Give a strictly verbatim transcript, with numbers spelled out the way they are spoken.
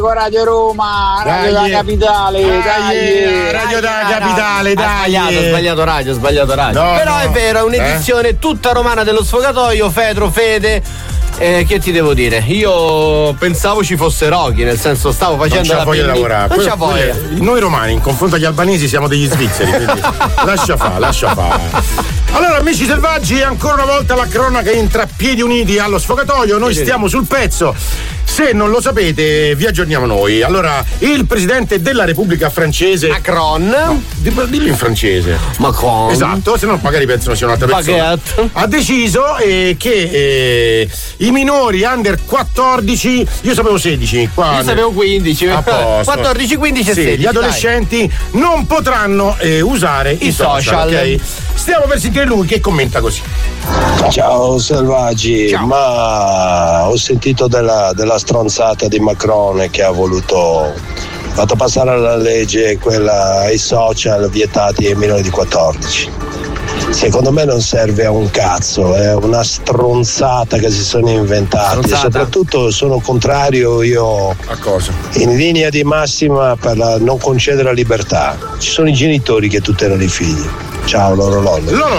Radio Roma, Radio dai, da Capitale, dai, dai, Radio da dai, Capitale, dai. Ha sbagliato, ha sbagliato radio, ha sbagliato radio. No, Però no. è vero, è un'edizione Eh? tutta romana dello Sfogatoio, Fedro, Fede. Eh, che ti devo dire? Io pensavo ci fosse Rocky, nel senso stavo facendo non la c'ha voglia di pindi- lavorare. Non Poi- c'ha voglia. poi Noi romani in confronto agli albanesi siamo degli svizzeri, quindi lascia fa, lascia fa. Allora, amici selvaggi, ancora una volta la cronaca in tra piedi uniti allo Sfogatoio. Noi stiamo sul pezzo. Se non lo sapete, vi aggiorniamo noi. Allora, il presidente della Repubblica Francese Macron. No, dillo in francese. Macron. Esatto, se no magari pensano sia un'altra persona. Baguette. Ha deciso eh, che eh, i minori under quattordici, io sapevo sedici, qua Io sapevo quindici. a posto. quattordici, quindici e Sì, sedici. gli adolescenti non potranno eh, usare i, I social. ok? Stiamo per sentire lui che commenta così. Ciao selvaggi, Ciao. ma ho sentito della, della stronzata di Macron che ha voluto fatto passare la legge quella ai social vietati ai minori di quattordici. Secondo me non serve a un cazzo, è una stronzata che si sono inventati. Stronzata. Soprattutto sono contrario io A cosa? in linea di massima per la non concedere la libertà. Ci sono i genitori che tutelano i figli. Ciao loro lollo. Lolo